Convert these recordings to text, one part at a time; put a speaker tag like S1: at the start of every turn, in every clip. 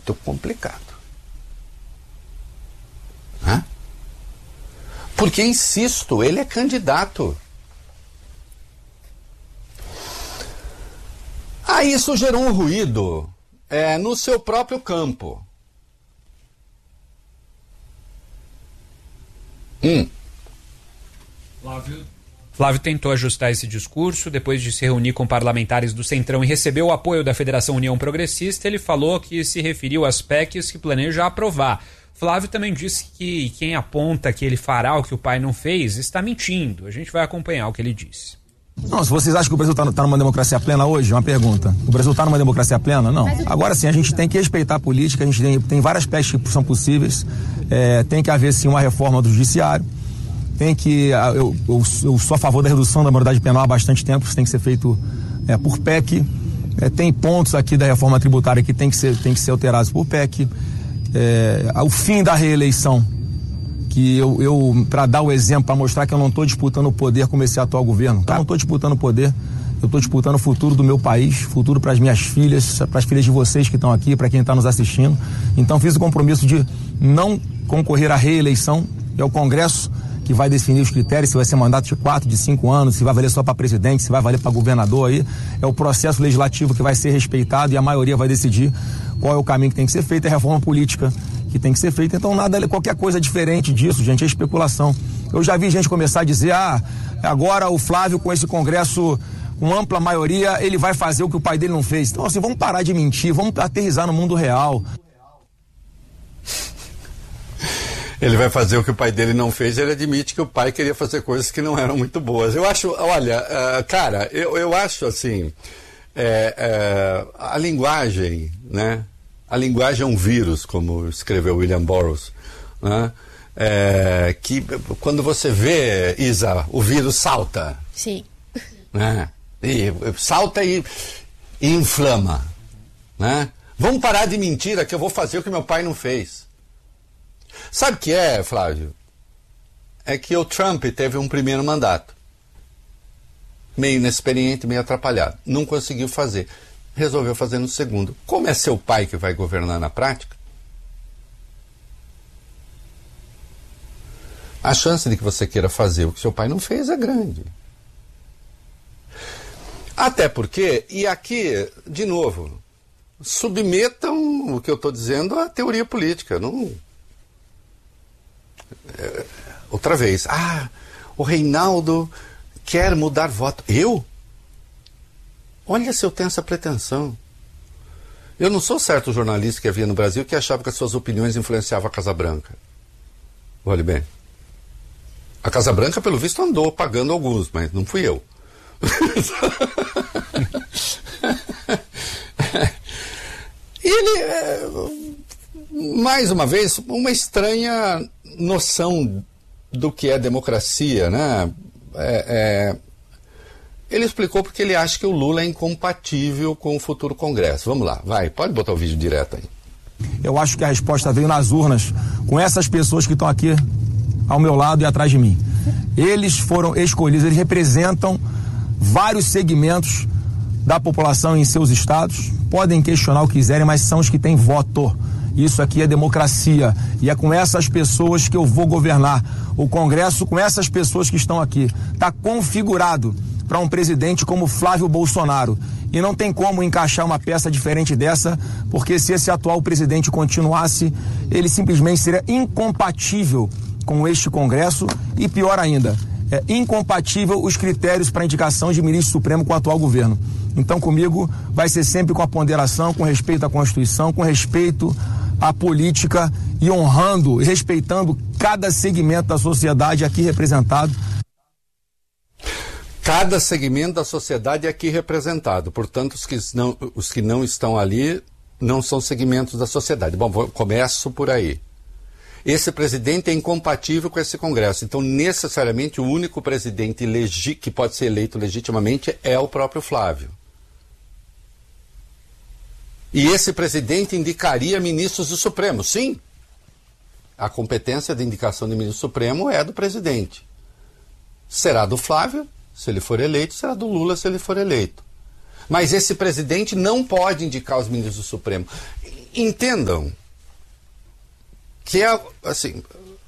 S1: muito complicado. Hã? Porque, insisto, ele é candidato. Aí isso gerou um ruído no seu próprio campo.
S2: Flávio tentou ajustar esse discurso depois de se reunir com parlamentares do Centrão e recebeu o apoio da Federação União Progressista. Ele falou que se referiu às PECs que planeja aprovar. Flávio também disse que quem aponta que ele fará o que o pai não fez está mentindo. A gente vai acompanhar o que ele disse.
S3: Não, se vocês acham que o Brasil está numa democracia plena hoje, uma pergunta. O Brasil está numa democracia plena? Não. Agora sim, a gente tem que respeitar a política, a gente tem várias PECs que são possíveis, tem que haver sim uma reforma do judiciário, tem que, eu sou a favor da redução da maioridade penal há bastante tempo, isso tem que ser feito por PEC, tem pontos aqui da reforma tributária que tem que ser alterados por PEC, o fim da reeleição, que eu para dar o exemplo, para mostrar que eu não estou disputando o poder como esse atual governo, tá? Eu não estou disputando o poder, eu estou disputando o futuro do meu país, futuro para as minhas filhas, para as filhas de vocês que estão aqui, para quem está nos assistindo. Então fiz o compromisso de não concorrer à reeleição, é o Congresso que vai definir os critérios, se vai ser mandato de 4, de 5 anos, se vai valer só para presidente, se vai valer para governador aí, é o processo legislativo que vai ser respeitado e a maioria vai decidir qual é o caminho que tem que ser feito, é a reforma política que tem que ser feita, então qualquer coisa diferente disso, gente, é especulação. Eu já vi gente começar a dizer, agora o Flávio com esse Congresso, com ampla maioria, ele vai fazer o que o pai dele não fez. Então assim, vamos parar de mentir, vamos aterrissar no mundo real.
S1: Ele vai fazer o que o pai dele não fez, ele admite que o pai queria fazer coisas que não eram muito boas. Eu acho, olha, cara, eu acho assim, a linguagem, né? A linguagem é um vírus, como escreveu William Burroughs, né? Que quando você vê, Isa, o vírus salta.
S4: Sim.
S1: Né? E salta e inflama. Né? Vamos parar de mentira que eu vou fazer o que meu pai não fez. Sabe o que é, Flávio? É que o Trump teve um primeiro mandato. Meio inexperiente, meio atrapalhado. Não conseguiu fazer. Resolveu fazer no segundo. Como é seu pai que vai governar na prática, a chance de que você queira fazer o que seu pai não fez é grande. Até porque, e aqui, de novo, submetam o que eu estou dizendo à teoria política. Não... outra vez. O Reinaldo quer mudar voto. Eu? Olha se eu tenho essa pretensão. Eu não sou certo jornalista que havia no Brasil que achava que as suas opiniões influenciavam a Casa Branca. Olhe bem. A Casa Branca, pelo visto, andou pagando alguns, mas não fui eu. Ele, mais uma vez, uma estranha noção do que é democracia, né? Ele explicou porque ele acha que o Lula é incompatível com o futuro Congresso. Vamos lá, vai, pode botar o vídeo direto aí.
S3: Eu acho que a resposta veio nas urnas, com essas pessoas que estão aqui ao meu lado e atrás de mim. Eles foram escolhidos, eles representam vários segmentos da população em seus estados. Podem questionar o que quiserem, mas são os que têm voto. Isso aqui é democracia e é com essas pessoas que eu vou governar. O Congresso, com essas pessoas que estão aqui, está configurado para um presidente como Flávio Bolsonaro. E não tem como encaixar uma peça diferente dessa, porque se esse atual presidente continuasse, ele simplesmente seria incompatível com este Congresso e, pior ainda, é incompatível os critérios para indicação de ministro supremo com o atual governo. Então, comigo, vai ser sempre com a ponderação, com respeito à Constituição, com respeito à política e honrando e respeitando cada segmento da sociedade aqui representado.
S1: Cada segmento da sociedade é aqui representado. Portanto, os que não estão ali não são segmentos da sociedade. Bom, começo por aí. Esse presidente é incompatível com esse Congresso. Então, necessariamente, o único presidente que pode ser eleito legitimamente é o próprio Flávio. E esse presidente indicaria ministros do Supremo. Sim, a competência de indicação de ministro Supremo é do presidente. Será do Flávio, se ele for eleito, será do Lula, se ele for eleito. Mas esse presidente não pode indicar os ministros do Supremo. Entendam que é assim,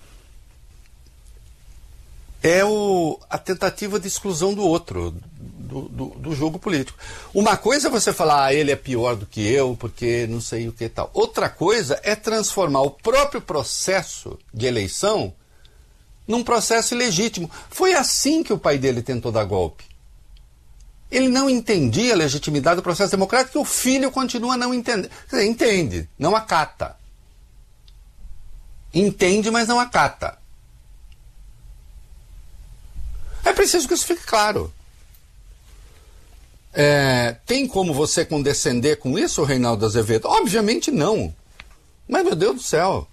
S1: a tentativa de exclusão do outro, do jogo político. Uma coisa é você falar, ele é pior do que eu, porque não sei o que e tal. Outra coisa é transformar o próprio processo de eleição num processo ilegítimo. Foi assim que o pai dele tentou dar golpe. Ele não entendia a legitimidade do processo democrático, e o filho continua não entendendo. Quer dizer, entende, não acata. Entende, mas não acata. É preciso que isso fique claro. Tem como você condescender com isso, Reinaldo Azevedo? Obviamente não. Mas, meu Deus do céu.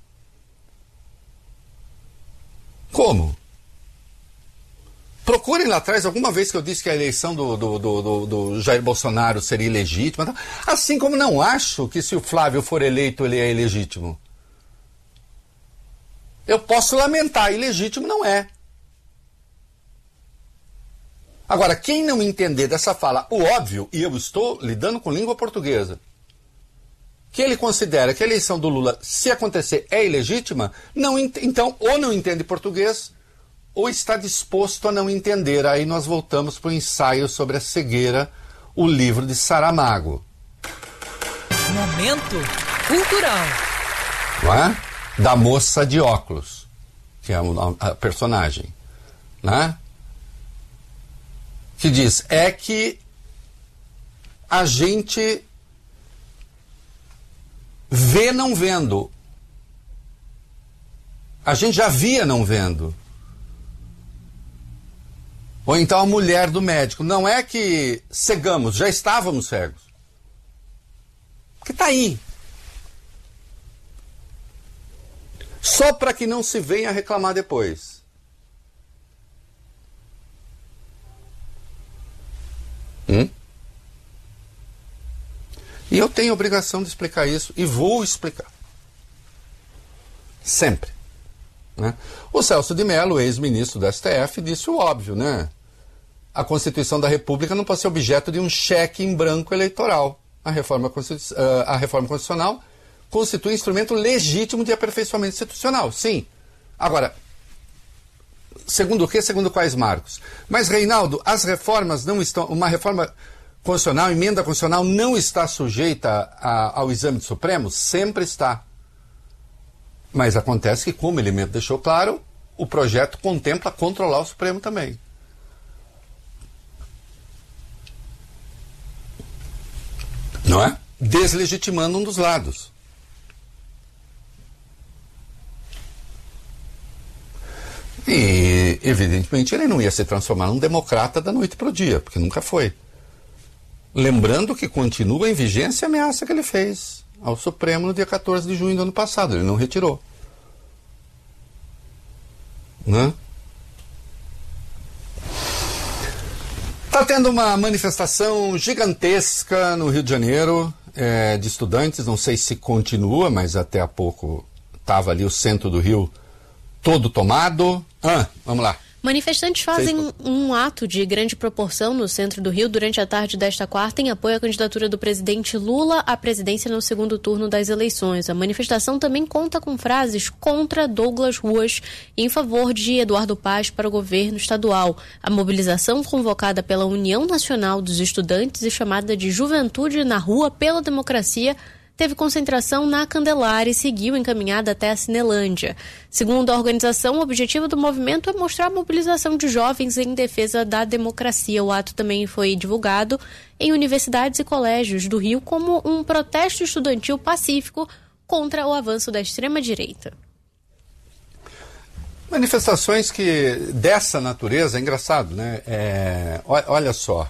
S1: Como? Procurem lá atrás alguma vez que eu disse que a eleição do Jair Bolsonaro seria ilegítima. Assim como não acho que se o Flávio for eleito ele é ilegítimo. Eu posso lamentar, ilegítimo não é. Agora, quem não entender dessa fala o óbvio, e eu estou lidando com língua portuguesa, que ele considera que a eleição do Lula, se acontecer, é ilegítima, então ou não entende português, ou está disposto a não entender. Aí nós voltamos para o ensaio sobre a cegueira, o livro de Saramago.
S4: Momento cultural.
S1: Não é? Da moça de óculos, que é a personagem, né? Que diz, é que a gente vê não vendo. A gente já via não vendo. Ou então a mulher do médico. Não é que cegamos, já estávamos cegos. Porque está aí. Só para que não se venha reclamar depois. E eu tenho a obrigação de explicar isso, e vou explicar. Sempre. Né? O Celso de Mello, ex-ministro do STF, disse o óbvio, né? A Constituição da República não pode ser objeto de um cheque em branco eleitoral. A reforma constitucional constitui instrumento legítimo de aperfeiçoamento institucional, sim. Agora, segundo o quê? Segundo quais marcos? Mas, Reinaldo, as reformas não estão... Uma reforma constitucional, emenda constitucional, não está sujeita ao exame do Supremo? Sempre está. Mas acontece que, como o elemento deixou claro, o projeto contempla controlar o Supremo também. Não é? Deslegitimando um dos lados. E, evidentemente, ele não ia se transformar num democrata da noite para o dia, porque nunca foi. Lembrando que continua em vigência a ameaça que ele fez ao Supremo no dia 14 de junho do ano passado. Ele não retirou. Né? Está tendo uma manifestação gigantesca no Rio de Janeiro, de estudantes. Não sei se continua, mas até há pouco estava ali o centro do Rio todo tomado. Vamos lá.
S5: Manifestantes fazem um ato de grande proporção no centro do Rio durante a tarde desta quarta em apoio à candidatura do presidente Lula à presidência no segundo turno das eleições. A manifestação também conta com frases contra Douglas Ruas e em favor de Eduardo Paes para o governo estadual. A mobilização, convocada pela União Nacional dos Estudantes e chamada de Juventude na Rua pela Democracia, teve concentração na Candelária e seguiu encaminhada até a Cinelândia. Segundo a organização, o objetivo do movimento é mostrar a mobilização de jovens em defesa da democracia. O ato também foi divulgado em universidades e colégios do Rio como um protesto estudantil pacífico contra o avanço da extrema-direita.
S1: Manifestações que dessa natureza, é engraçado, né? Olha só.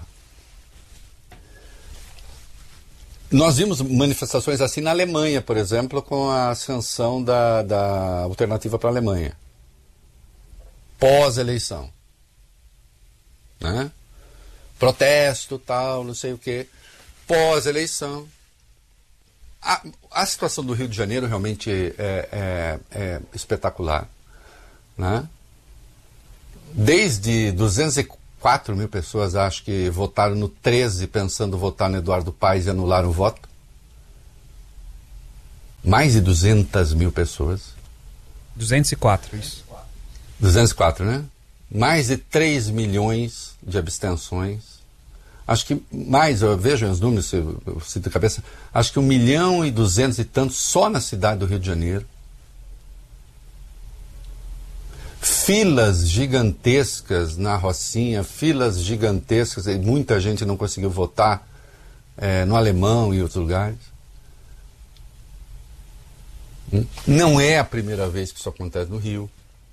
S1: Nós vimos manifestações assim na Alemanha, por exemplo, com a ascensão da alternativa para a Alemanha. Pós-eleição. Né? Protesto, tal, não sei o quê. Pós-eleição. A situação do Rio de Janeiro realmente é espetacular. Né? Desde 204 mil pessoas, acho que votaram no 13 pensando votar no Eduardo Paes e anularam o voto. Mais de 200 mil pessoas.
S2: 204, isso.
S1: 204, né? Mais de 3 milhões de abstenções. Acho que mais, vejam os números, eu cito de cabeça, acho que 1.200.000 e tantos só na cidade do Rio de Janeiro. Filas gigantescas na Rocinha, filas gigantescas, e muita gente não conseguiu votar no Alemão e outros lugares. Não é a primeira vez que isso acontece no Rio.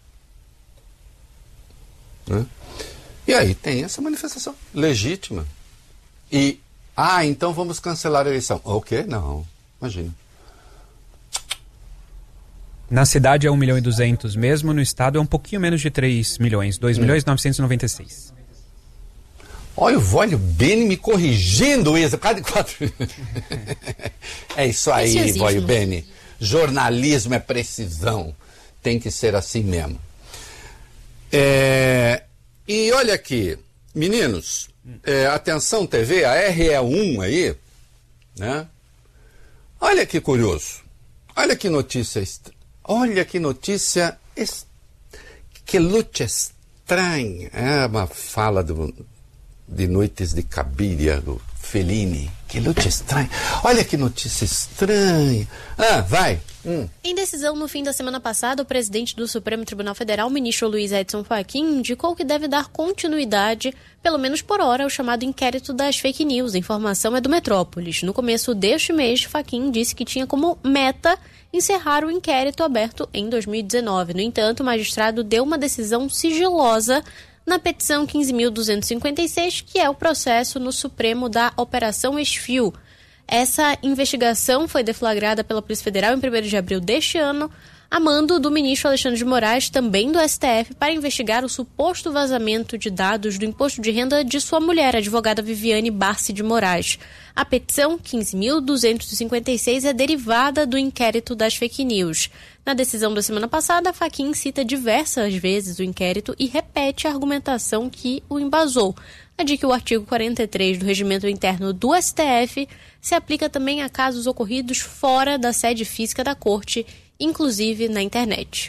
S1: E aí tem essa manifestação legítima. E, então vamos cancelar a eleição. O quê? Não, imagina.
S2: Na cidade é 1.200.000 mesmo, no estado é um pouquinho menos de 3 milhões, 2.996.000.
S1: Olha o Beni me corrigindo isso, cada 4. É isso aí, Vólio Beni. Jornalismo é precisão. Tem que ser assim mesmo. E olha aqui, meninos, atenção TV, a RE1 aí, né? Olha que curioso. Olha que notícia que luta estranha. É uma fala de Noites de Cabiria, do Fellini. Que luta estranha. Olha que notícia estranha. Vai.
S5: Em decisão no fim da semana passada, o presidente do Supremo Tribunal Federal, o ministro Luiz Edson Fachin, indicou que deve dar continuidade, pelo menos por hora, ao chamado inquérito das fake news. A informação é do Metrópolis. No começo deste mês, Fachin disse que tinha como meta encerrar o inquérito aberto em 2019. No entanto, o magistrado deu uma decisão sigilosa na petição 15.256, que é o processo no Supremo da Operação Esfio. Essa investigação foi deflagrada pela Polícia Federal em 1º de abril deste ano, a mando do ministro Alexandre de Moraes, também do STF, para investigar o suposto vazamento de dados do imposto de renda de sua mulher, a advogada Viviane Barsi de Moraes. A petição 15.256 é derivada do inquérito das fake news. Na decisão da semana passada, Fachin cita diversas vezes o inquérito e repete a argumentação que o embasou, a de que o artigo 43 do Regimento Interno do STF se aplica também a casos ocorridos fora da sede física da Corte, inclusive na internet.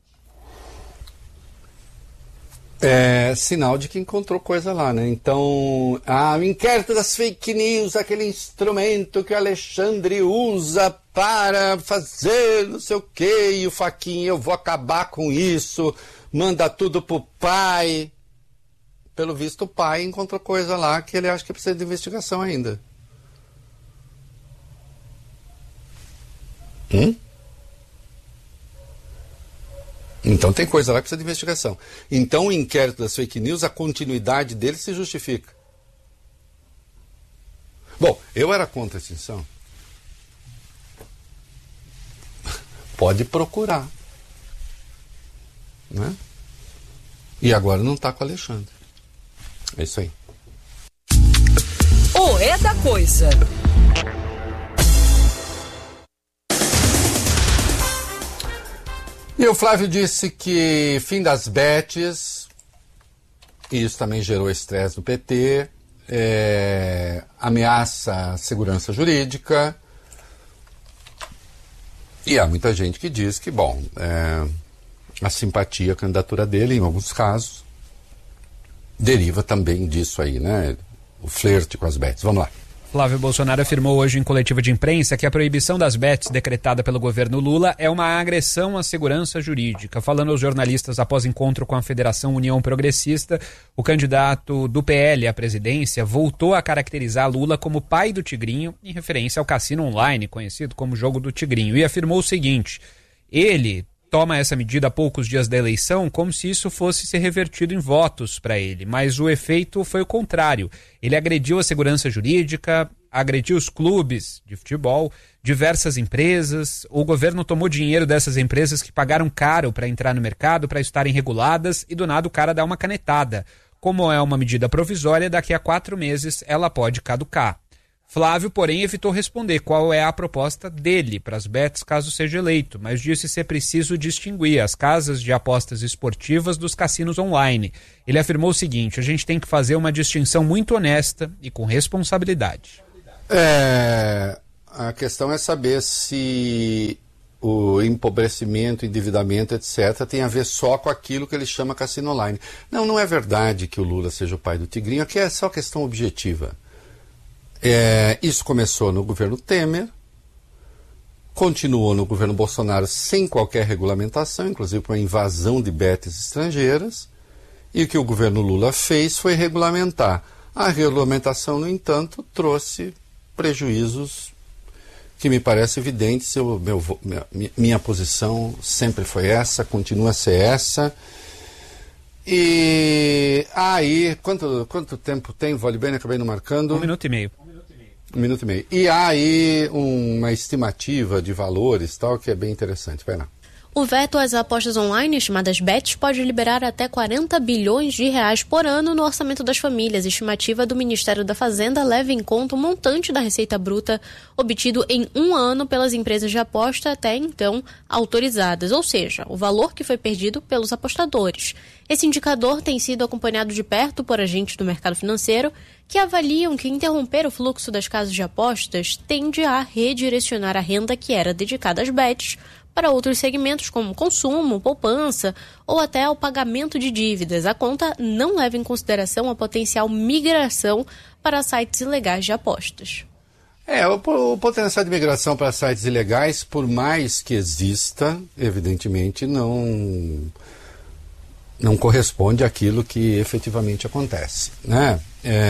S1: É sinal de que encontrou coisa lá, né? Então, o inquérito das fake news, aquele instrumento que o Alexandre usa para fazer não sei o quê, e o Fachin, eu vou acabar com isso, manda tudo pro pai. Pelo visto, o pai encontrou coisa lá que ele acha que precisa de investigação ainda. Então tem coisa lá que precisa de investigação. Então o inquérito das fake news, a continuidade dele se justifica. Bom, eu era contra a extinção. Pode procurar. Né? E agora não está com o Alexandre. É isso aí.
S4: É da coisa.
S1: E o Flávio disse que fim das bets, e isso também gerou estresse no PT, ameaça a segurança jurídica, e há muita gente que diz que, a simpatia, a candidatura dele, em alguns casos, deriva também disso aí, né? O flerte com as bets. Vamos lá.
S2: Flávio Bolsonaro afirmou hoje em coletiva de imprensa que a proibição das bets decretada pelo governo Lula é uma agressão à segurança jurídica. Falando aos jornalistas após encontro com a Federação União Progressista, o candidato do PL à presidência voltou a caracterizar Lula como pai do Tigrinho, em referência ao cassino online, conhecido como Jogo do Tigrinho, e afirmou o seguinte: ele toma essa medida a poucos dias da eleição como se isso fosse ser revertido em votos para ele, mas o efeito foi o contrário. Ele agrediu a segurança jurídica, agrediu os clubes de futebol, diversas empresas. O governo tomou dinheiro dessas empresas que pagaram caro para entrar no mercado, para estarem reguladas, e do nada o cara dá uma canetada. Como é uma medida provisória, daqui a 4 meses ela pode caducar. Flávio, porém, evitou responder qual é a proposta dele para as bets caso seja eleito, mas disse ser preciso distinguir as casas de apostas esportivas dos cassinos online. Ele afirmou o seguinte: a gente tem que fazer uma distinção muito honesta e com responsabilidade.
S1: A questão é saber se o empobrecimento, endividamento, etc., tem a ver só com aquilo que ele chama cassino online. Não é verdade que o Lula seja o pai do Tigrinho, aqui é só questão objetiva. Isso começou no governo Temer, continuou no governo Bolsonaro sem qualquer regulamentação, inclusive com a invasão de bets estrangeiras, e o que o governo Lula fez foi regulamentar. A regulamentação, no entanto, trouxe prejuízos que me parece evidentes. Minha posição sempre foi essa, continua a ser essa. E aí, quanto tempo tem, vale bem, acabei não marcando?
S2: 1 minuto e meio.
S1: 1 minuto e meio. E há aí uma estimativa de valores, tal, que é bem interessante. Vai lá.
S5: O veto às apostas online, chamadas bets, pode liberar até 40 bilhões de reais por ano no orçamento das famílias. A estimativa do Ministério da Fazenda leva em conta o montante da receita bruta obtido em 1 ano pelas empresas de aposta até então autorizadas, ou seja, o valor que foi perdido pelos apostadores. Esse indicador tem sido acompanhado de perto por agentes do mercado financeiro que avaliam que interromper o fluxo das casas de apostas tende a redirecionar a renda que era dedicada às bets para outros segmentos como consumo, poupança ou até ao pagamento de dívidas. A conta não leva em consideração a potencial migração para sites ilegais de apostas.
S1: O potencial de migração para sites ilegais, por mais que exista, evidentemente não corresponde àquilo que efetivamente acontece, né?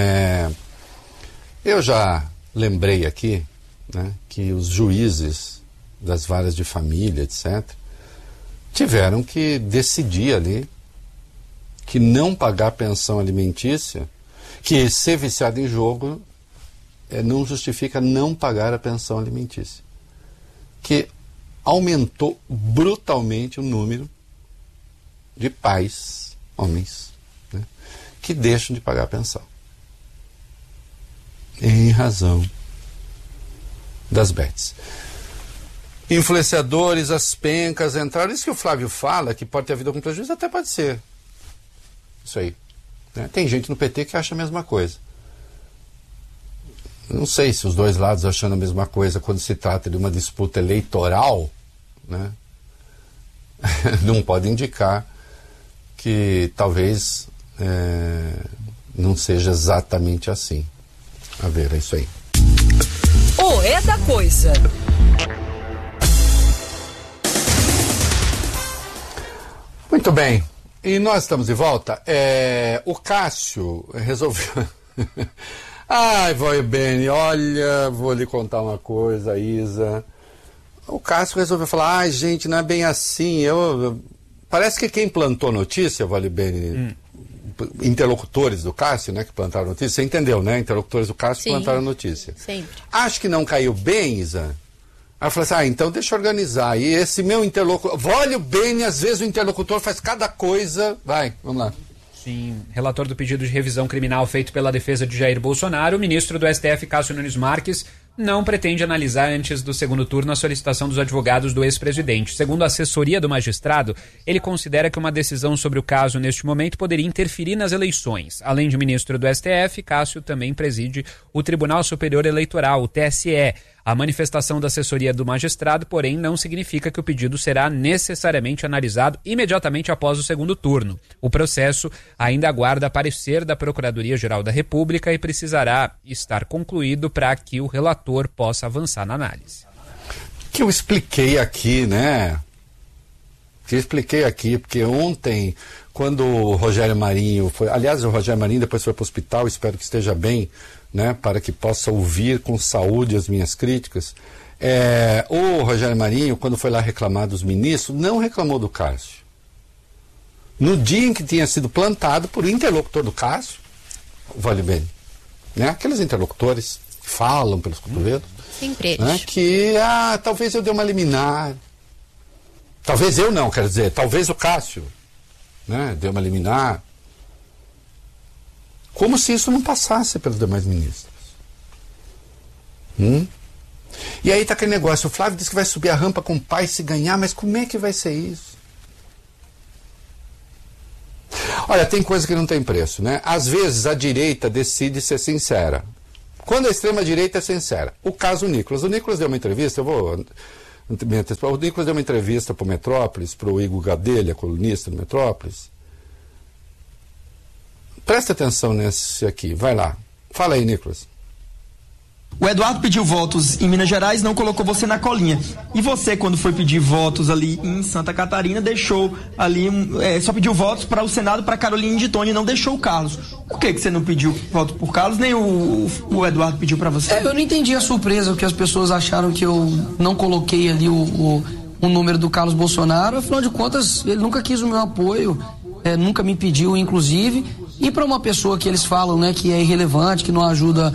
S1: Eu já lembrei aqui, né, que os juízes das varas de família, etc., tiveram que decidir ali que não pagar pensão alimentícia, que ser viciado em jogo não justifica não pagar a pensão alimentícia, que aumentou brutalmente o número de pais, homens, né, que deixam de pagar a pensão em razão das bets. Influenciadores, as pencas entraram. Isso que o Flávio fala, que pode ter havido algum prejuízo, até pode ser. Isso aí, né? Tem gente no PT que acha a mesma coisa. Não sei se os dois lados achando a mesma coisa quando se trata de uma disputa eleitoral, né? Não pode indicar que talvez não seja exatamente assim. A ver, é isso aí.
S4: O É da Coisa.
S1: Muito bem. E nós estamos de volta. O Cássio resolveu... Ai, vai bem, olha, vou lhe contar uma coisa, Isa. O Cássio resolveu falar, ai, gente, não é bem assim. Parece que quem plantou notícia, vale bem... interlocutores do Cássio, né, que plantaram notícia, você entendeu, né? Interlocutores do Cássio que plantaram notícia.
S5: Sempre.
S1: Acho que não caiu bem, Isa. Aí eu falei assim, então deixa eu organizar. E esse meu interlocutor, olha bem, às vezes o interlocutor faz cada coisa. Vai, vamos lá.
S2: Sim, relator do pedido de revisão criminal feito pela defesa de Jair Bolsonaro, o ministro do STF, Cássio Nunes Marques, não pretende analisar antes do segundo turno a solicitação dos advogados do ex-presidente. Segundo a assessoria do magistrado, ele considera que uma decisão sobre o caso neste momento poderia interferir nas eleições. Além de ministro do STF, Cássio também preside o Tribunal Superior Eleitoral, o TSE. A manifestação da assessoria do magistrado, porém, não significa que o pedido será necessariamente analisado imediatamente após o segundo turno. O processo ainda aguarda parecer da Procuradoria-Geral da República e precisará estar concluído para que o relator possa avançar na análise.
S1: Que eu expliquei aqui, né? Porque ontem, quando o Rogério Marinho foi... Aliás, o Rogério Marinho depois foi para o hospital, espero que esteja bem, né, para que possa ouvir com saúde as minhas críticas. O Rogério Marinho, quando foi lá reclamar dos ministros, não reclamou do Cássio. No dia em que tinha sido plantado por interlocutor do Cássio, vale bem, né, aqueles interlocutores que falam pelos cotovelos,
S5: sempre eles,
S1: né, que talvez eu dê uma liminar, talvez eu não, quero dizer, talvez o Cássio, né, dê uma liminar. Como se isso não passasse pelos demais ministros. E aí está aquele negócio, o Flávio disse que vai subir a rampa com o pai se ganhar, mas como é que vai ser isso? Olha, tem coisa que não tem preço, né? Às vezes a direita decide ser sincera. Quando a extrema-direita é sincera. O caso Nicolas. O Nicolas deu uma entrevista, o Nicolas deu uma entrevista para o Metrópolis, para o Igor Gadelha, colunista do Metrópolis. Presta atenção nesse aqui, vai lá. Fala aí, Nicolas.
S6: O Eduardo pediu votos em Minas Gerais, não colocou você na colinha. E você, quando foi pedir votos ali em Santa Catarina, deixou ali, só pediu votos para o Senado, para Caroline de Tony, e não deixou o Carlos. Por que você não pediu voto por Carlos, nem o Eduardo pediu para você?
S7: Eu não entendi a surpresa, porque as pessoas acharam que eu não coloquei ali o número do Carlos Bolsonaro. Afinal de contas, ele nunca quis o meu apoio, nunca me pediu, inclusive. E para uma pessoa que eles falam, né, que é irrelevante, que não ajuda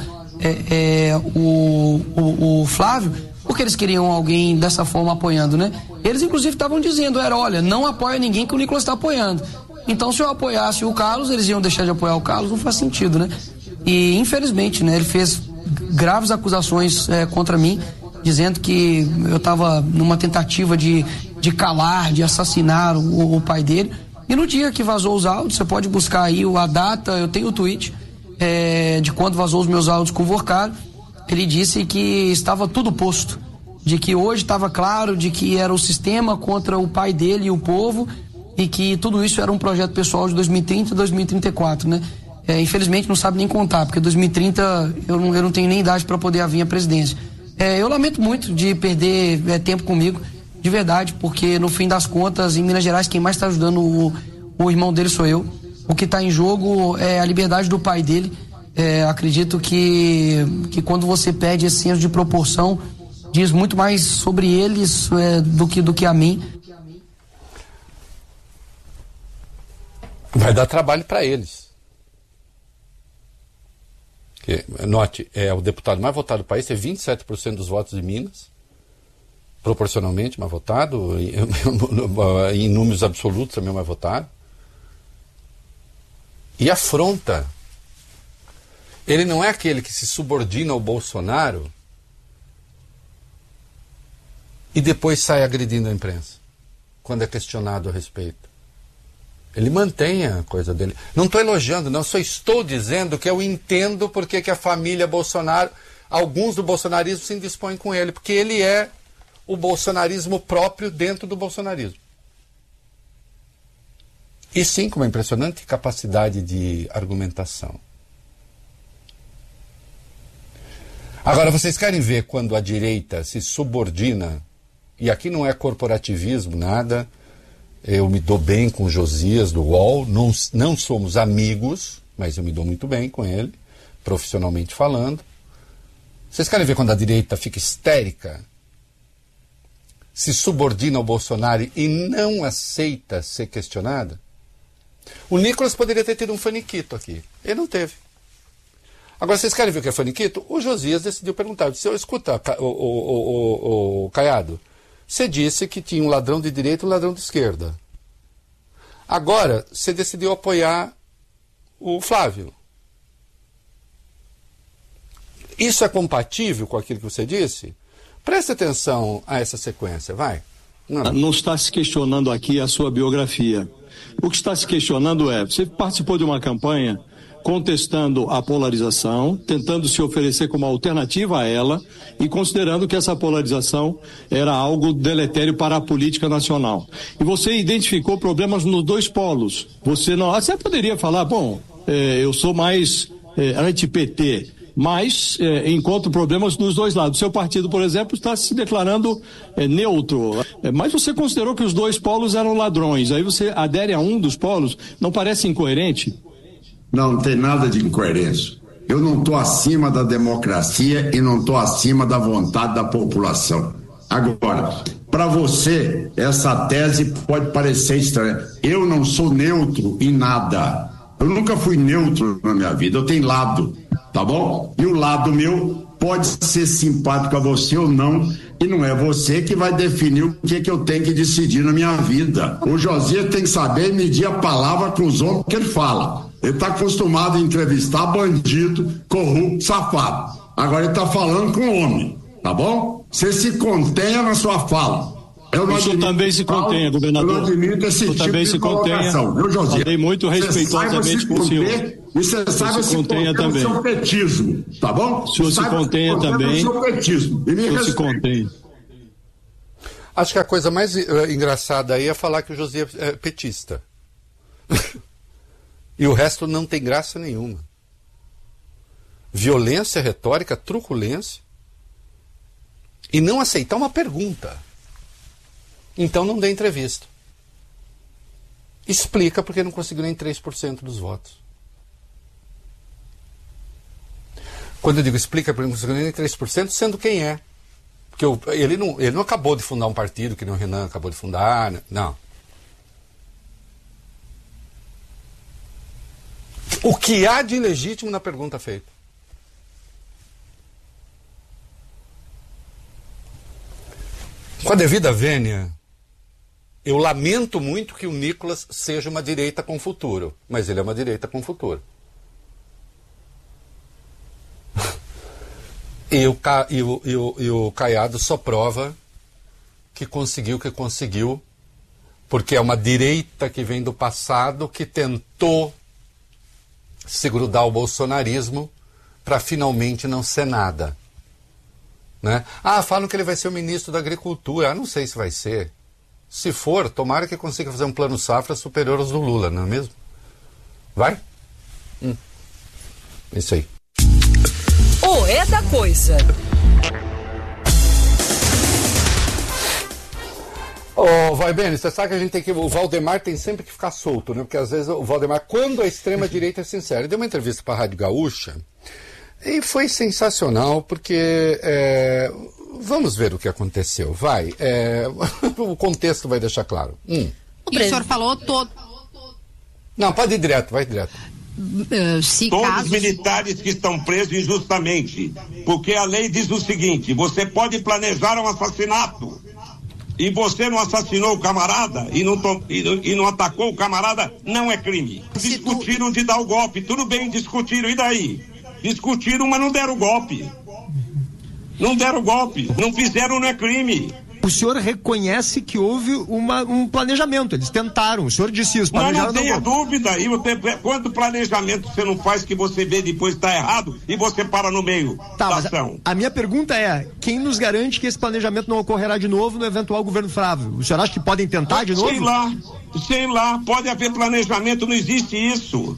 S7: o Flávio, porque eles queriam alguém dessa forma apoiando, né? Eles inclusive estavam dizendo, olha, não apoia ninguém que o Nicolas está apoiando. Então se eu apoiasse o Carlos, eles iam deixar de apoiar o Carlos, não faz sentido, né? E infelizmente, né, ele fez graves acusações contra mim, dizendo que eu estava numa tentativa de calar, de assassinar o pai dele. E no dia que vazou os áudios, você pode buscar aí a data, eu tenho o tweet de quando vazou os meus áudios com o Vorcado. Ele disse que estava tudo posto, de que hoje estava claro de que era o sistema contra o pai dele e o povo, e que tudo isso era um projeto pessoal de 2030 e 2034, né? Infelizmente não sabe nem contar, porque 2030 eu não tenho nem idade para poder vir à presidência. Eu lamento muito de perder tempo comigo, de verdade, porque no fim das contas, em Minas Gerais, quem mais está ajudando o irmão dele sou eu. O que está em jogo é a liberdade do pai dele. Acredito que quando você pede esse senso de proporção, diz muito mais sobre eles do que a mim.
S1: Vai dar trabalho para eles. Note, o deputado mais votado do país tem 27% dos votos de Minas, proporcionalmente mais votado, em números absolutos também mais votado. E afronta. Ele não é aquele que se subordina ao Bolsonaro e depois sai agredindo a imprensa, quando é questionado a respeito. Ele mantém a coisa dele. Não estou elogiando, não, só estou dizendo que eu entendo porque que a família Bolsonaro, alguns do bolsonarismo se indispõem com ele, porque ele é o bolsonarismo próprio dentro do bolsonarismo. E sim, com uma impressionante capacidade de argumentação. Agora, vocês querem ver quando a direita se subordina, e aqui não é corporativismo, nada, eu me dou bem com o Josias do UOL, não somos amigos, mas eu me dou muito bem com ele, profissionalmente falando. Vocês querem ver quando a direita fica histérica, se subordina ao Bolsonaro e não aceita ser questionada? O Nicolas poderia ter tido um faniquito aqui. Ele não teve. Agora, vocês querem ver o que é faniquito? O Josias decidiu perguntar. Eu disse, escuta, o Caiado, você disse que tinha um ladrão de direita e um ladrão de esquerda. Agora, você decidiu apoiar o Flávio. Isso é compatível com aquilo que você disse? Preste atenção a essa sequência, vai.
S8: Não está se questionando aqui a sua biografia. O que está se questionando você participou de uma campanha contestando a polarização, tentando se oferecer como alternativa a ela e considerando que essa polarização era algo deletério para a política nacional. E você identificou problemas nos dois polos. Você poderia falar, eu sou mais anti-PT, mas encontro problemas nos dois lados. O seu partido, por exemplo, está se declarando neutro. Mas você considerou que os dois polos eram ladrões. Aí você adere a um dos polos. Não parece incoerente?
S9: Não tem nada de incoerência. Eu não estou acima da democracia e não estou acima da vontade da população. Agora, para você, essa tese pode parecer estranha. Eu não sou neutro em nada. Eu nunca fui neutro na minha vida. Eu tenho lado, tá bom? E o lado meu pode ser simpático a você ou não, e não é você que vai definir o que eu tenho que decidir na minha vida. O Josias tem que saber medir a palavra com os homens que ele fala. Ele está acostumado a entrevistar bandido, corrupto, safado. Agora ele está falando com homem, tá bom? Você se contenha na sua fala.
S8: O senhor também se contenha, governador.
S9: Eu não admito esse tipo de colocação, viu, José?
S8: Falei muito respeitosamente com o senhor.
S9: E você saiba se contenha também. O seu petismo, tá bom?
S8: O senhor se contenha também.
S9: O senhor
S8: se contenha.
S1: Acho que a coisa mais engraçada aí é falar que o José é petista. E o resto não tem graça nenhuma. Violência retórica, truculência. E não aceitar uma pergunta. Então não dê entrevista. Explica porque não conseguiu nem 3% dos votos. Quando eu digo explica porque não conseguiu nem 3%, sendo quem é. Porque ele não acabou de fundar um partido, que nem o Renan acabou de fundar. Não. O que há de ilegítimo na pergunta feita? Com a devida vênia, eu lamento muito que o Nicolas seja uma direita com futuro, mas ele é uma direita com futuro. E o Caiado só prova que conseguiu o que conseguiu, porque é uma direita que vem do passado, que tentou se grudar ao bolsonarismo para finalmente não ser nada. Né? Falam que ele vai ser o ministro da Agricultura. Não sei se vai ser. Se for, tomara que consiga fazer um plano safra superior aos do Lula, não é mesmo? Vai? Isso aí.
S4: O É da Coisa.
S1: Vai bem, você sabe que a gente tem que... O Valdemar tem sempre que ficar solto, né? Porque às vezes o Valdemar, quando a extrema-direita é sincera, ele deu uma entrevista para a Rádio Gaúcha e foi sensacional, porque... vamos ver o que aconteceu, vai. O contexto vai deixar claro.
S10: E o senhor falou todo...
S1: Não, pode ir direto, vai direto.
S11: Todos os militares que estão presos injustamente, porque a lei diz o seguinte: você pode planejar um assassinato e você não assassinou o camarada e não atacou o camarada, não é crime. Discutiram de dar o golpe, tudo bem, discutiram, e daí? Discutiram, mas não deram o golpe. Não deram o golpe, não fizeram, não é crime.
S6: O senhor reconhece que houve um planejamento, eles tentaram, o senhor disse isso.
S11: Não tenha dúvida, quanto planejamento você não faz que você vê depois está errado e você para no meio da ação? A
S6: minha pergunta é, quem nos garante que esse planejamento não ocorrerá de novo no eventual governo Flávio? O senhor acha que podem tentar de novo?
S11: Sei lá, pode haver planejamento, não existe isso.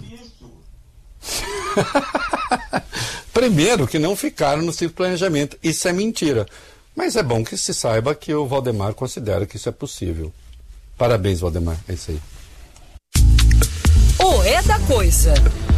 S1: Primeiro que não ficaram no seu planejamento, isso é mentira. Mas é bom que se saiba que o Valdemar considera que isso é possível. Parabéns, Valdemar. É isso aí.
S4: O É da Coisa.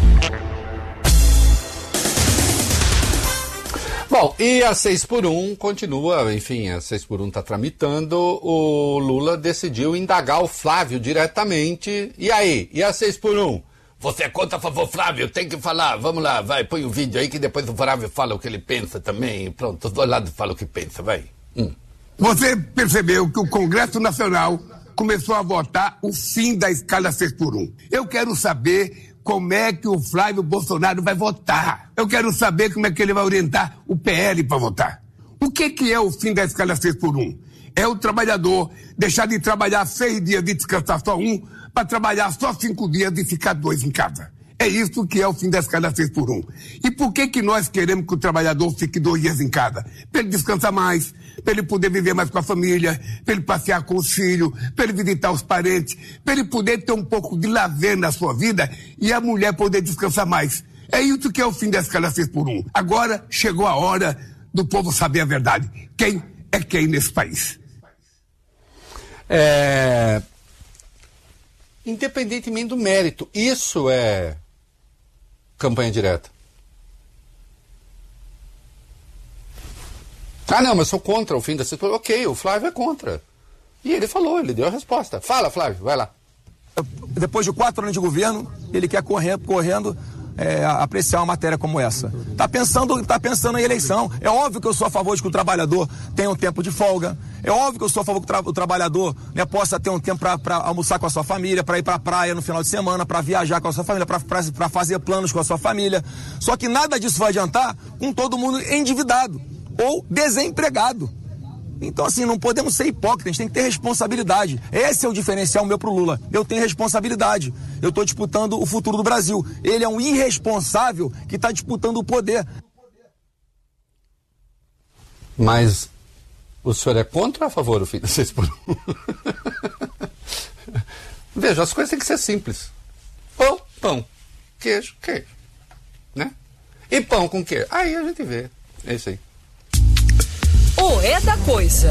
S1: Bom, e a 6x1 continua, enfim, a 6x1 está tramitando. O Lula decidiu indagar o Flávio diretamente. E aí? E a 6x1? Você é contra a favor, Flávio? Tem que falar. Vamos lá, vai, põe o vídeo aí que depois o Flávio fala o que ele pensa também. Pronto, os dois lados falam o que pensa, vai.
S12: Você percebeu que o Congresso Nacional começou a votar o fim da escala 6x1. Eu quero saber como é que o Flávio Bolsonaro vai votar. Eu quero saber como é que ele vai orientar o PL para votar. O que é o fim da escala 6x1? É o trabalhador deixar de trabalhar 6 dias e descansar só 1, para trabalhar só 5 dias e ficar 2 em casa. É isso que é o fim da escala 6x1. E por que nós queremos que o trabalhador fique 2 dias em casa? Para ele descansar mais, para ele poder viver mais com a família, para ele passear com os filhos, para ele visitar os parentes, para ele poder ter um pouco de lazer na sua vida e a mulher poder descansar mais. É isso que é o fim da escala 6x1. Agora chegou a hora do povo saber a verdade. Quem é quem nesse país?
S1: Independentemente do mérito, isso é campanha direta. Não, mas sou contra o fim da situação. Ok, o Flávio é contra. E ele falou, ele deu a resposta. Fala, Flávio, vai lá.
S3: Depois de 4 anos de governo, ele quer correndo apreciar uma matéria como essa. Tá pensando em eleição. É óbvio que eu sou a favor de que o trabalhador tenha um tempo de folga. É óbvio que eu sou a favor que o trabalhador possa ter um tempo para almoçar com a sua família, para ir para a praia no final de semana, para viajar com a sua família, para fazer planos com a sua família. Só que nada disso vai adiantar com todo mundo endividado ou desempregado. Então, assim, não podemos ser hipócritas, a gente tem que ter responsabilidade. Esse é o diferencial meu pro Lula. Eu tenho responsabilidade. Eu estou disputando o futuro do Brasil. Ele é um irresponsável que está disputando o poder.
S1: Mas o senhor é contra ou a favor do fim da 6 por 1? Veja, as coisas têm que ser simples. Pão, pão. Queijo, queijo. Né? E pão com queijo. Aí a gente vê. É isso aí.
S4: O É da Coisa.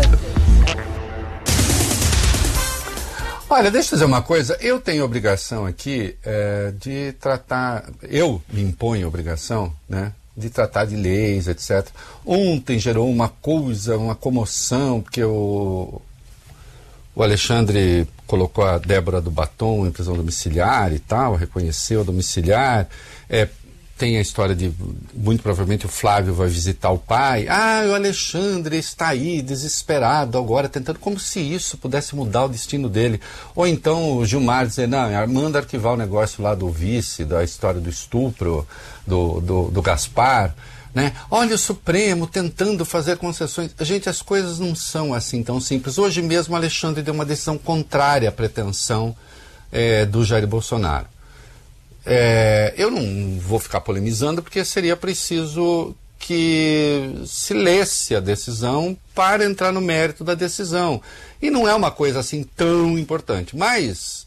S1: Olha, deixa eu dizer uma coisa. Eu tenho obrigação aqui de tratar... Eu me imponho a obrigação, né? De tratar de leis, etc. Ontem gerou uma comoção, porque o Alexandre colocou a Débora do Batom em prisão domiciliar e tal, reconheceu a domiciliar. Tem a história de, muito provavelmente, o Flávio vai visitar o pai. O Alexandre está aí, desesperado agora, tentando, como se isso pudesse mudar o destino dele. Ou então o Gilmar dizer, não, manda arquivar o negócio lá do vice, da história do estupro, do Gaspar, né? Olha o Supremo tentando fazer concessões. Gente, as coisas não são assim tão simples. Hoje mesmo o Alexandre deu uma decisão contrária à pretensão do Jair Bolsonaro. Eu não vou ficar polemizando, porque seria preciso que se lesse a decisão para entrar no mérito da decisão. E não é uma coisa assim tão importante. Mas,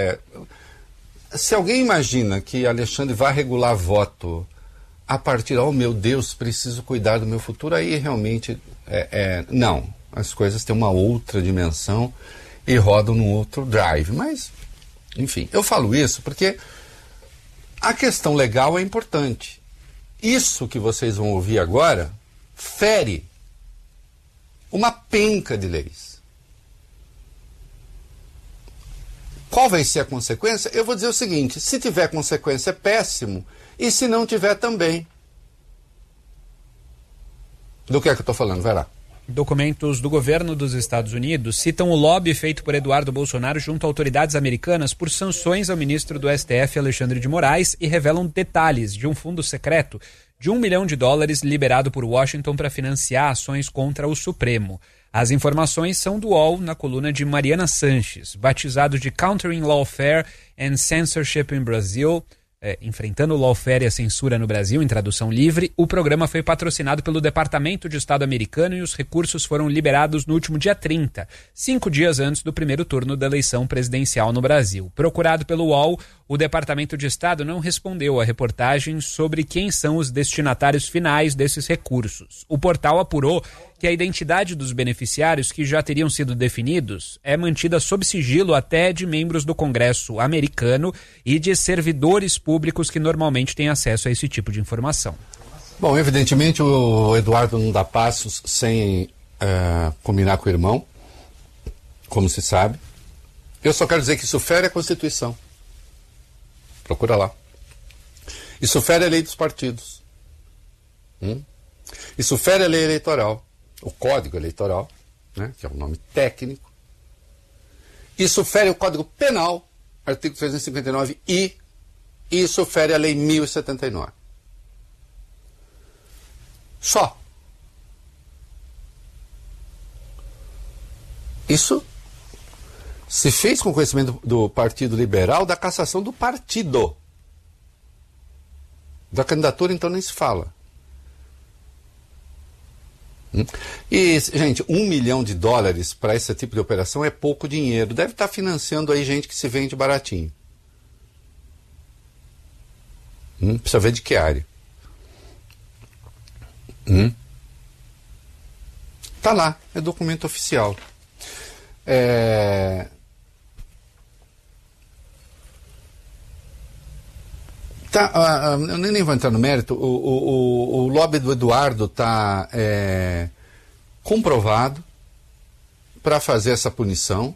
S1: se alguém imagina que Alexandre vai regular voto a partir, oh meu Deus, preciso cuidar do meu futuro, aí realmente, não. As coisas têm uma outra dimensão e rodam num outro drive. Mas, enfim, eu falo isso porque... a questão legal é importante. Isso que vocês vão ouvir agora fere uma penca de leis. Qual vai ser a consequência? Eu vou dizer o seguinte, se tiver consequência é péssimo, e se não tiver também. Do que é que eu estou falando? Vai lá.
S2: Documentos do governo dos Estados Unidos citam o lobby feito por Eduardo Bolsonaro junto a autoridades americanas por sanções ao ministro do STF, Alexandre de Moraes, e revelam detalhes de um fundo secreto de $1 milhão liberado por Washington para financiar ações contra o Supremo. As informações são do UOL na coluna de Mariana Sanches, batizado de Countering Lawfare and Censorship in Brazil, Enfrentando o Lawfare e a Censura no Brasil, em tradução livre. O programa foi patrocinado pelo Departamento de Estado americano e os recursos foram liberados no último dia 30, 5 dias antes do primeiro turno da eleição presidencial no Brasil. Procurado pelo UOL, o Departamento de Estado não respondeu à reportagem sobre quem são os destinatários finais desses recursos. O portal apurou que a identidade dos beneficiários que já teriam sido definidos é mantida sob sigilo até de membros do Congresso americano e de servidores públicos que normalmente têm acesso a esse tipo de informação.
S1: Bom, evidentemente o Eduardo não dá passos sem combinar com o irmão, como se sabe. Eu só quero dizer que isso fere a Constituição. Procura lá. Isso fere a lei dos partidos. Isso fere a lei eleitoral. O Código Eleitoral, né, que é o nome técnico. Isso fere o Código Penal, artigo 359, e isso fere a Lei 1079. Só. Isso se fez com conhecimento do Partido Liberal da cassação do partido. Da candidatura, então, nem se fala. E, gente, $1 milhão para esse tipo de operação é pouco dinheiro. Deve estar financiando aí gente que se vende baratinho. Precisa ver de que área. Tá lá, é documento oficial. Eu nem vou entrar no mérito. O lobby do Eduardo está comprovado para fazer essa punição.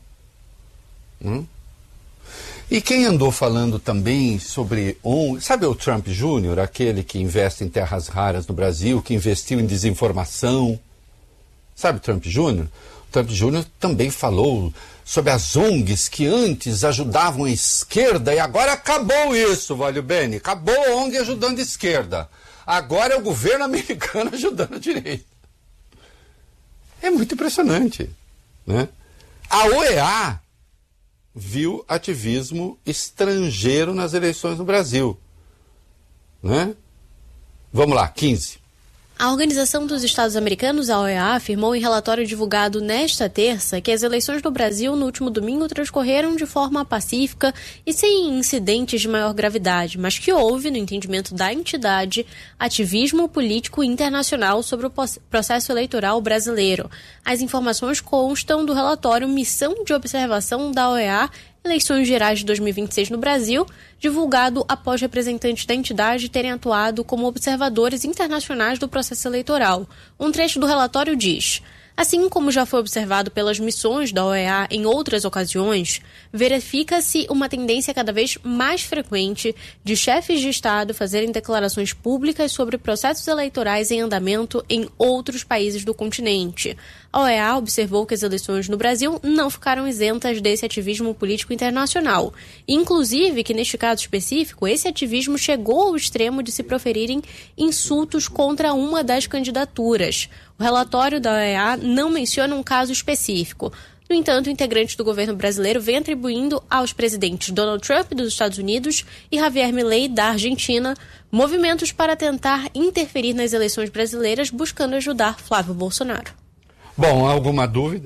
S1: E quem andou falando também sobre sabe o Trump Jr., aquele que investe em terras raras no Brasil, que investiu em desinformação? Sabe o Trump Jr.? O Trump Jr. também falou sobre as ONGs que antes ajudavam a esquerda e agora acabou isso, Valio Bene. Acabou a ONG ajudando a esquerda. Agora é o governo americano ajudando a direita. É muito impressionante, né? A OEA viu ativismo estrangeiro nas eleições no Brasil, né? Vamos lá, 15.
S5: A Organização dos Estados Americanos, a OEA, afirmou em relatório divulgado nesta terça que as eleições no Brasil no último domingo transcorreram de forma pacífica e sem incidentes de maior gravidade, mas que houve, no entendimento da entidade, ativismo político internacional sobre o processo eleitoral brasileiro. As informações constam do relatório Missão de Observação da OEA Eleições Gerais de 2026 no Brasil, divulgado após representantes da entidade terem atuado como observadores internacionais do processo eleitoral. Um trecho do relatório diz: assim como já foi observado pelas missões da OEA em outras ocasiões, verifica-se uma tendência cada vez mais frequente de chefes de Estado fazerem declarações públicas sobre processos eleitorais em andamento em outros países do continente. A OEA observou que as eleições no Brasil não ficaram isentas desse ativismo político internacional. Inclusive que, neste caso específico, esse ativismo chegou ao extremo de se proferirem insultos contra uma das candidaturas. O relatório da OEA não menciona um caso específico. No entanto, integrantes do governo brasileiro vêm atribuindo aos presidentes Donald Trump dos Estados Unidos e Javier Milei da Argentina movimentos para tentar interferir nas eleições brasileiras, buscando ajudar Flávio Bolsonaro.
S1: Bom, alguma dúvida?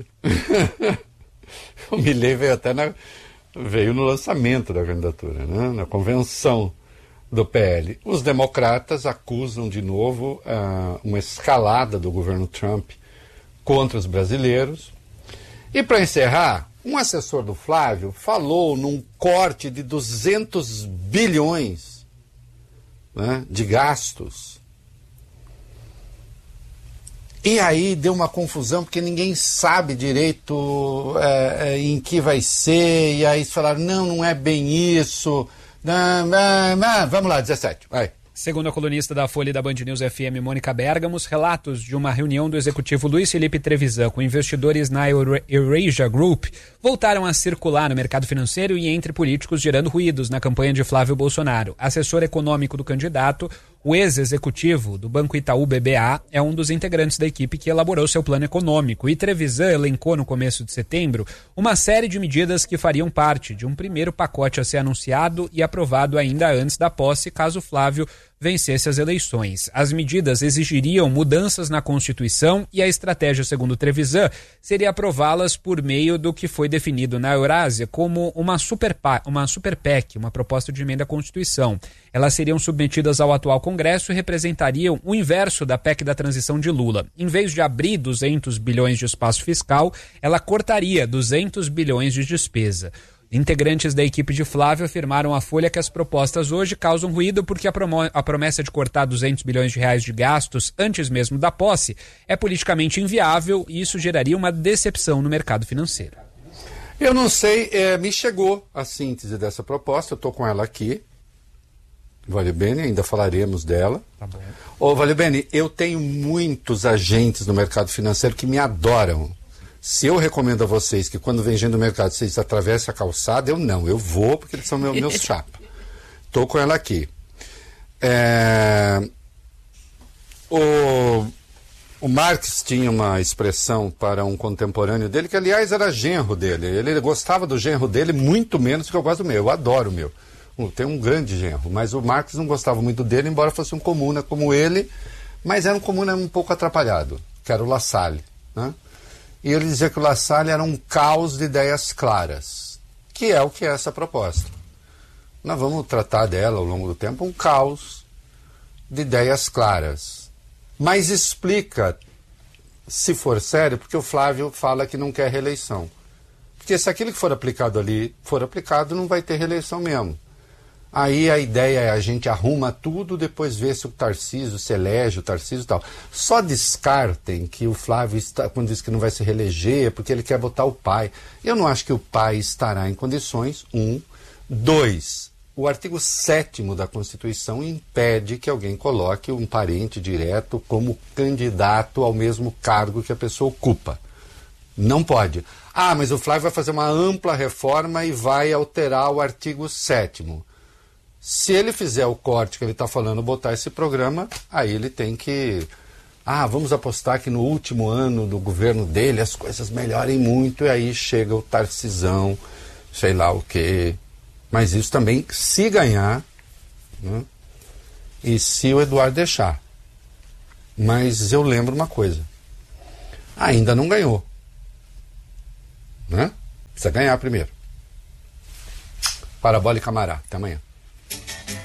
S1: O Milei veio no lançamento da candidatura, né? Na convenção do PL. Os democratas acusam de novo uma escalada do governo Trump contra os brasileiros. E para encerrar, um assessor do Flávio falou num corte de 200 bilhões, né, de gastos. E aí deu uma confusão, porque ninguém sabe direito em que vai ser, e aí falaram, não é bem isso. Vamos lá, 17, vai.
S2: Segundo a colunista da Folha e da Band News FM, Mônica Bergamo, os relatos de uma reunião do executivo Luiz Felipe Trevisan com investidores na Eurasia Group voltaram a circular no mercado financeiro e entre políticos, gerando ruídos na campanha de Flávio Bolsonaro. Assessor econômico do candidato, o ex-executivo do Banco Itaú BBA é um dos integrantes da equipe que elaborou seu plano econômico. E Trevisan elencou no começo de setembro uma série de medidas que fariam parte de um primeiro pacote a ser anunciado e aprovado ainda antes da posse, caso Flávio vencesse as eleições. As medidas exigiriam mudanças na Constituição e a estratégia, segundo Trevisan, seria aprová-las por meio do que foi definido na Eurásia como uma super PEC, uma proposta de emenda à Constituição. Elas seriam submetidas ao atual Congresso e representariam o inverso da PEC da transição de Lula. Em vez de abrir 200 bilhões de espaço fiscal, ela cortaria 200 bilhões de despesa. Integrantes da equipe de Flávio afirmaram à Folha que as propostas hoje causam ruído porque a promessa de cortar 200 bilhões de reais de gastos antes mesmo da posse é politicamente inviável e isso geraria uma decepção no mercado financeiro.
S1: Eu não sei, me chegou a síntese dessa proposta, eu estou com ela aqui. Vale bene, ainda falaremos dela.
S2: Tá bom.
S1: Ô, Vale bene, eu tenho muitos agentes no mercado financeiro que me adoram. Se eu recomendo a vocês que quando vem gente do mercado vocês atravessem a calçada, eu vou porque eles são meus chapas. Estou com ela aqui. O Marx tinha uma expressão para um contemporâneo dele, que aliás era genro dele. Ele gostava do genro dele muito menos do que eu gosto do meu. Eu adoro o meu. Tem um grande genro, mas o Marx não gostava muito dele, embora fosse um comuna como ele, mas era um comuna um pouco atrapalhado, que era o La Salle, né? E ele dizia que o La Salle era um caos de ideias claras, que é o que é essa proposta. Nós vamos tratar dela ao longo do tempo, um caos de ideias claras. Mas explica, se for sério, porque o Flávio fala que não quer reeleição. Porque se aquilo que for aplicado ali for aplicado, não vai ter reeleição mesmo. Aí a ideia é a gente arruma tudo, depois vê se o Tarcísio se elege, o Tarcísio e tal. Só descartem que o Flávio, quando diz que não vai se reeleger, porque ele quer votar o pai. Eu não acho que o pai estará em condições, 1. 2. O artigo 7º da Constituição impede que alguém coloque um parente direto como candidato ao mesmo cargo que a pessoa ocupa. Não pode. Ah, mas o Flávio vai fazer uma ampla reforma e vai alterar o artigo 7º. Se ele fizer o corte que ele está falando, botar esse programa, aí ele tem que vamos apostar que no último ano do governo dele as coisas melhorem muito, e aí chega o Tarcisão, sei lá o quê. Mas isso também se ganhar, né? E se o Eduardo deixar. Mas eu lembro uma coisa, ainda não ganhou, né? Precisa ganhar primeiro. Parabólica Camará, até amanhã.